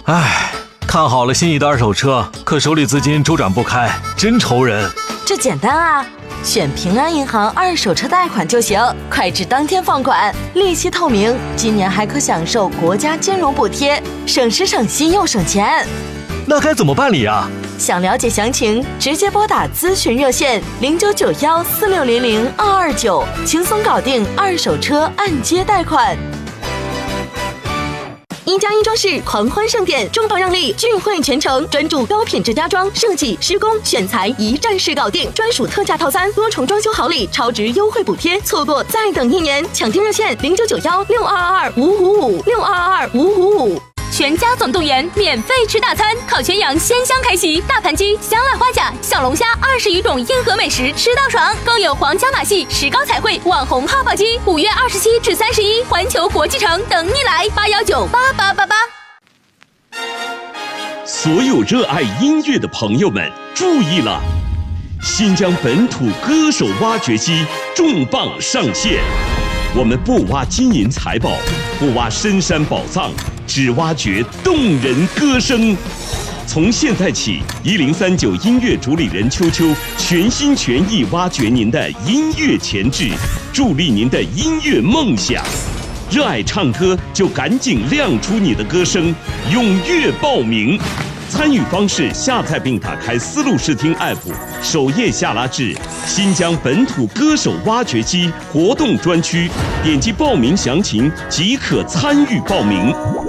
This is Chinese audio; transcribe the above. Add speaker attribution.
Speaker 1: 唉，看好了心仪的二手车，可手里资金周转不开，真愁人。
Speaker 2: 这简单啊，选平安银行二手车贷款就行，快至当天放款，利息透明，今年还可享受国家金融补贴，省时省心又省钱。
Speaker 1: 那该怎么办理啊？
Speaker 2: 想了解详情，直接拨打咨询热线099146002229，轻松搞定二手车按揭贷款。1+1装饰狂欢盛典，重磅让利，聚会全程，专注高品质家装设计、施工、选材，一站式搞定，专属特价套餐，多重装修好礼，超值优惠补贴，错过再等1年，抢订热线0991622555，62225555。
Speaker 3: 全家总动员，免费吃大餐，烤全羊鲜香开席，大盘鸡、香辣花甲、小龙虾20余种硬核美食吃到爽，更有皇家马戏、石膏彩绘、网红泡泡机，5月27至31，环球国际城等你来，8198888。
Speaker 4: 所有热爱音乐的朋友们注意了，新疆本土歌手挖掘机重磅上线，我们不挖金银财宝，不挖深山宝藏，只挖掘动人歌声。从现在起，1039音乐主理人秋秋全心全意挖掘您的音乐潜质，助力您的音乐梦想。热爱唱歌就赶紧亮出你的歌声，踊跃报名。参与方式：下载并打开丝路视听 App， 首页下拉至新疆本土歌手挖掘机活动专区，点击报名详情即可参与报名。